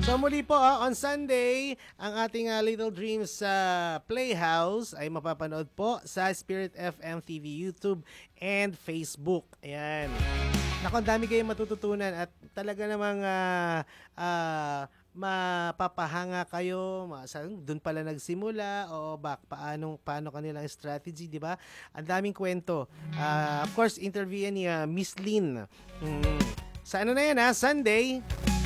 So muli po on Sunday, ang ating Little Dreams Playhouse ay mapapanood po sa Spirit FM TV, YouTube, and Facebook. Ayan. Naku, ang dami kayong matututunan at talaga namang mapapahanga kayo. Doon pala nagsimula o paano kanilang strategy, di ba? Ang daming kwento. Of course, interview ni Miss Lynn. Sa ano na yan Sunday.